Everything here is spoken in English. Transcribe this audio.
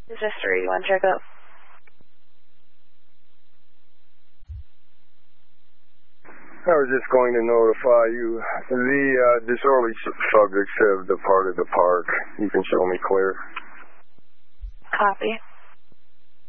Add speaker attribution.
Speaker 1: This is 3, 1 check up.
Speaker 2: I was just going to notify you. The disorderly subjects have departed the park. You can show me clear.
Speaker 1: Copy.